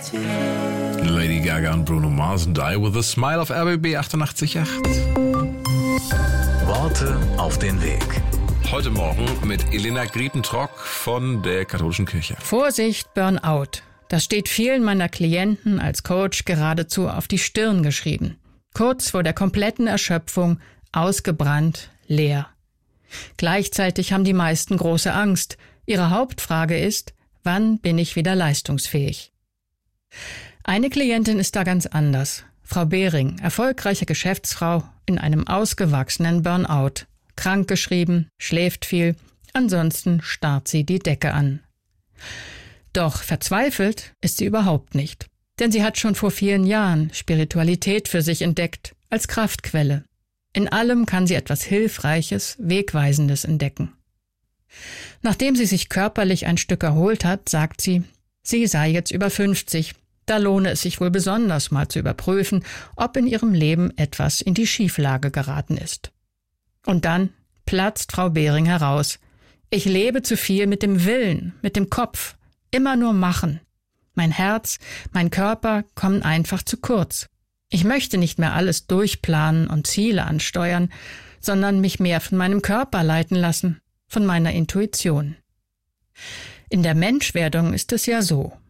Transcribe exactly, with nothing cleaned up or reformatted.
Lady Gaga und Bruno Mars und I with a Smile auf R B B achtundachtzig Komma acht. Worte auf den Weg. Heute Morgen mit Elena Griepentrock von der Katholischen Kirche. Vorsicht, Burnout. Das steht vielen meiner Klienten als Coach geradezu auf die Stirn geschrieben. Kurz vor der kompletten Erschöpfung, ausgebrannt, leer. Gleichzeitig haben die meisten große Angst. Ihre Hauptfrage ist, wann bin ich wieder leistungsfähig? Eine Klientin ist da ganz anders. Frau Behring, erfolgreiche Geschäftsfrau in einem ausgewachsenen Burnout. Krankgeschrieben, schläft viel, ansonsten starrt sie die Decke an. Doch verzweifelt ist sie überhaupt nicht. Denn sie hat schon vor vielen Jahren Spiritualität für sich entdeckt, als Kraftquelle. In allem kann sie etwas Hilfreiches, Wegweisendes entdecken. Nachdem sie sich körperlich ein Stück erholt hat, sagt sie, sie sei jetzt über fünfzig. Da lohne es sich wohl besonders mal zu überprüfen, ob in ihrem Leben etwas in die Schieflage geraten ist. Und dann platzt Frau Behring heraus. Ich lebe zu viel mit dem Willen, mit dem Kopf, immer nur machen. Mein Herz, mein Körper kommen einfach zu kurz. Ich möchte nicht mehr alles durchplanen und Ziele ansteuern, sondern mich mehr von meinem Körper leiten lassen, von meiner Intuition. In der Menschwerdung ist es ja so.